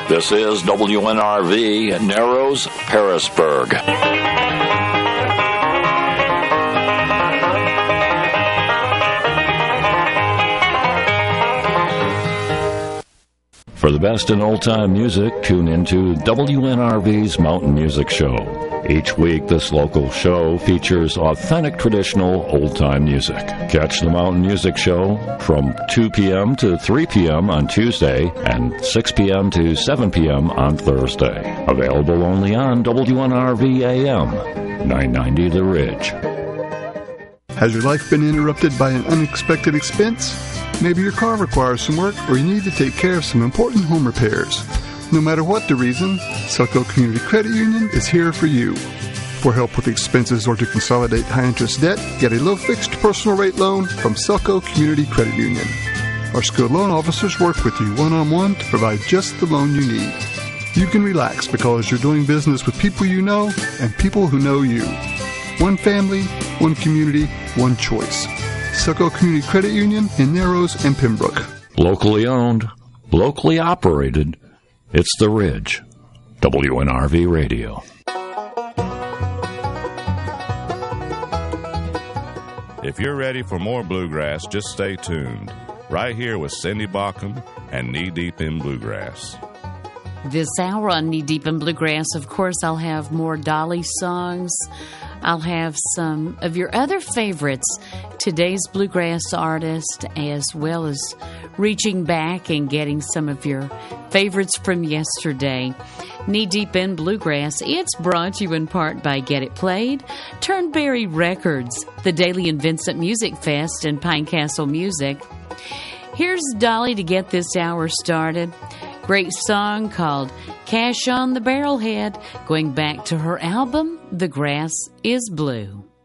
This is WNRV Narrows, Harrisburg. For the best in old-time music, tune into WNRV's Mountain Music Show. Each week, this local show features authentic traditional old-time music. Catch the Mountain Music Show from 2 p.m. to 3 p.m. on Tuesday and 6 p.m. to 7 p.m. on Thursday. Available only on WNRV AM, 990 The Ridge. Has your life been interrupted by an unexpected expense? Maybe your car requires some work, or you need to take care of some important home repairs. No matter what the reason, Selco Community Credit Union is here for you. For help with expenses or to consolidate high-interest debt, get a low-fixed personal rate loan from Selco Community Credit Union. Our skilled loan officers work with you one-on-one to provide just the loan you need. You can relax because you're doing business with people you know and people who know you. One family, one community, one choice. Selco Community Credit Union in Narrows and Pembroke. Locally owned, locally operated, it's The Ridge. WNRV Radio. If you're ready for more bluegrass, just stay tuned. Right here with Cindy Bauckham and Knee Deep in Bluegrass. This hour on Knee Deep in Bluegrass, of course, I'll have more Dolly songs. I'll have some of your other favorites, today's bluegrass artist, as well as reaching back and getting some of your favorites from yesterday. Knee Deep in Bluegrass, it's brought to you in part by Get It Played, Turnberry Records, the Daily and Vincent Music Fest, and Pine Castle Music. Here's Dolly to get this hour started. Great song called Cash on the Barrelhead, going back to her album, The Grass is Blue.